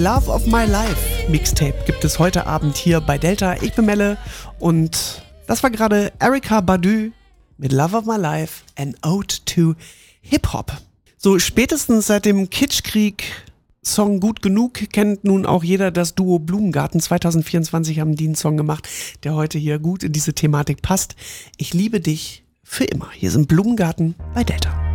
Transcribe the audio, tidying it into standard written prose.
Love of My Life Mixtape gibt es heute Abend hier bei Delta. Ich bin Melle und das war gerade Erykah Badu mit Love of My Life, an Ode to Hip-Hop. So spätestens seit dem Kitschkrieg-Song Gut Genug kennt nun auch jeder das Duo Blumengarten. 2024 haben die einen Song gemacht, der heute hier gut in diese Thematik passt. Ich liebe dich für immer. Hier sind Blumengarten bei Delta.